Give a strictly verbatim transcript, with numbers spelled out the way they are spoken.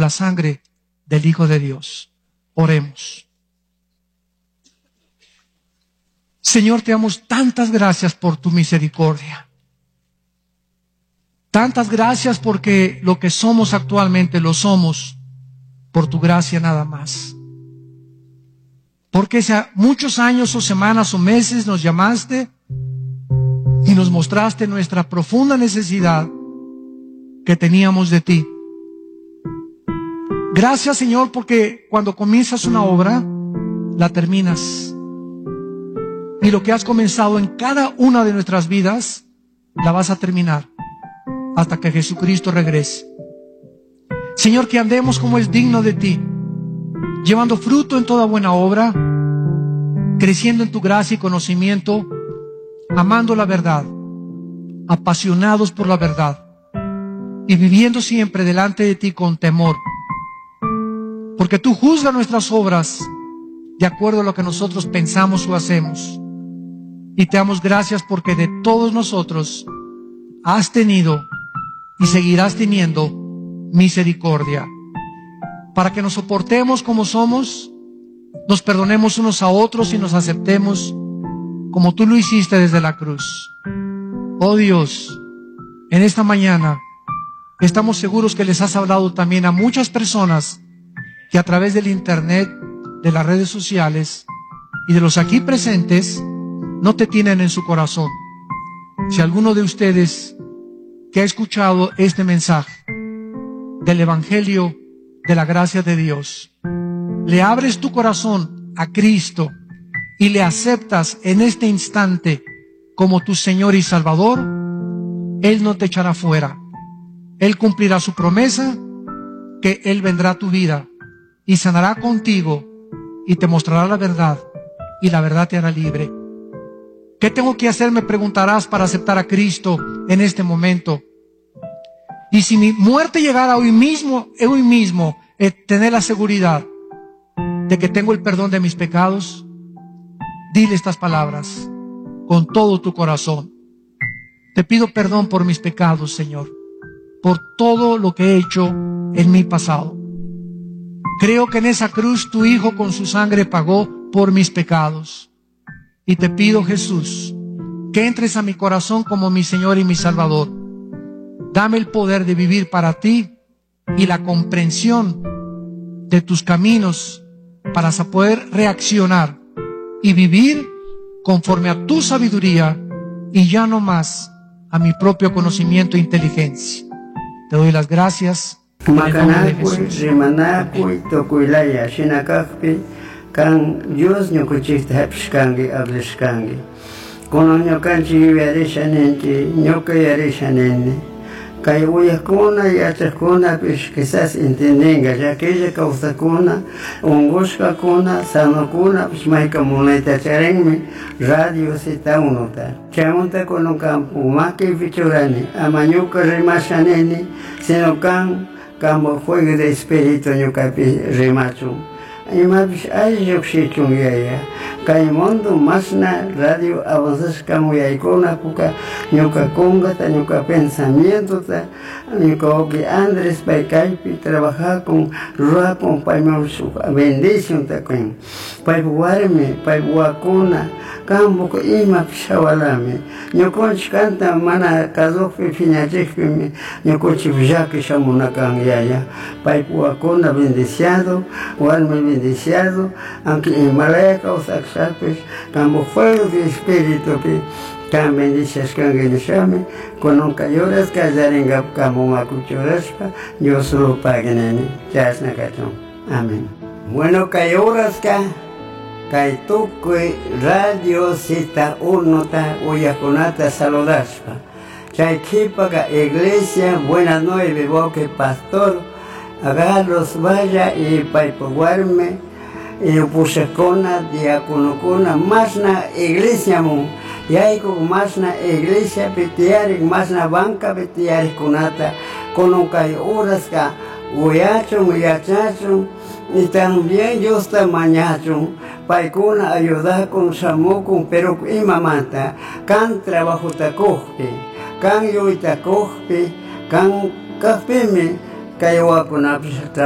la sangre del Hijo de Dios. Oremos. Señor, te damos tantas gracias por tu misericordia. Tantas gracias porque lo que somos actualmente lo somos por tu gracia nada más. Porque hace muchos años o semanas o meses nos llamaste y nos mostraste nuestra profunda necesidad que teníamos de ti. Gracias, Señor, porque cuando comienzas una obra, la terminas. Y lo que has comenzado en cada una de nuestras vidas, la vas a terminar hasta que Jesucristo regrese. Señor, que andemos como es digno de ti, llevando fruto en toda buena obra, creciendo en tu gracia y conocimiento, amando la verdad, apasionados por la verdad y viviendo siempre delante de ti con temor, porque tú juzgas nuestras obras de acuerdo a lo que nosotros pensamos o hacemos. Y te damos gracias porque de todos nosotros has tenido y seguirás teniendo misericordia, para que nos soportemos como somos, nos perdonemos unos a otros y nos aceptemos como tú lo hiciste desde la cruz. Oh Dios, en esta mañana estamos seguros que les has hablado también a muchas personas que a través del internet, de las redes sociales y de los aquí presentes no te tienen en su corazón. Si alguno de ustedes que ha escuchado este mensaje del Evangelio de la gracia de Dios, le abres tu corazón a Cristo y le aceptas en este instante como tu Señor y Salvador, Él no te echará fuera. Él cumplirá su promesa, que Él vendrá a tu vida y sanará contigo y te mostrará la verdad, y la verdad te hará libre. ¿Qué tengo que hacer? Me preguntarás para aceptar a Cristo en este momento. Y si mi muerte llegara hoy mismo, hoy mismo, eh, tener la seguridad de que tengo el perdón de mis pecados, dile estas palabras con todo tu corazón. Te pido perdón por mis pecados, Señor, por todo lo que he hecho en mi pasado. Creo que en esa cruz tu Hijo con su sangre pagó por mis pecados. Y te pido, Jesús, que entres a mi corazón como mi Señor y mi Salvador. Dame el poder de vivir para ti y la comprensión de tus caminos para poder reaccionar y vivir conforme a tu sabiduría y ya no más a mi propio conocimiento e inteligencia. Te doy las gracias en el nombre de Jesús. Kan Dios ñukuchikta hapishkangi ablishkangi kono ñukanchi yarishanenti ñuka yarishaneni kay uyakuna yachakuna pish quizás entendenga ya que ella causakuna ungushkakuna sanokuna pish maika muneta charenmi radio sita unota chamunta kono campo maki fichurani amañuka rimashaneni sino kan kambo fuego de espíritu ñuka rimachu imapish ayllukshikun yaya kay mundo masna radio avanzas como yaykuna puka ñuka kungata ñuka pensamiento ta ñuka oki Andrés pay kaypi trabajar con ruha con pay su bendición ta con pay warmi pay wakuna kambo ko imapish hawalami ñukunchik kanta mana kazukpi fiñachikpi ñukunchik villaki shamunakan yaya pay wakuna bendiciado warmi bendiciado, aunque en Malaya causa exalpes, como fuego de espíritu, can bendicias can genishame, con un cayoras que zarenga como macuchoraspa, yo solo paganani, chas nakatón. Amén. Bueno, cayoras ka, kaituque radio sita unota, uyakunata saludaspa. Chaykipaga iglesia, buenas noches, boque pastor. Agarros vaya y paipaguarme y pusecona diaconocona masna iglesia mu y hay como masna iglesia petiarik masna banca petiarik kunata con un cay horas ka uyacho uyachacho y también yo está mañacho paikuna ayuda con samuco pero imamanta can trabajo tacoje can yo tacoje can café me kayo ako na